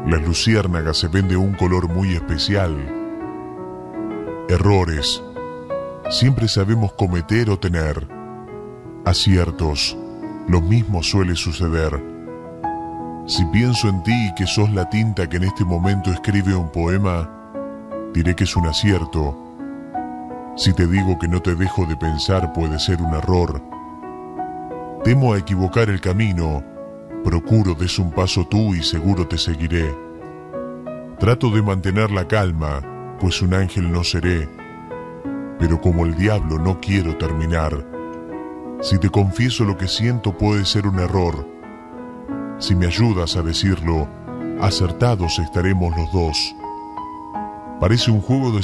Las luciérnagas se ven de un color muy especial. Errores siempre sabemos cometer o tener. Aciertos, lo mismo suele suceder. Si pienso en ti y que sos la tinta que en este momento escribe un poema, diré que es un acierto. Si te digo que no te dejo de pensar, puede ser un error. Temo a equivocar el camino, procuro des un paso tú y seguro te seguiré. Trato de mantener la calma, pues un ángel no seré, pero como el diablo no quiero terminar. Si te confieso lo que siento puede ser un error. Si me ayudas a decirlo, acertados estaremos los dos. Parece un juego de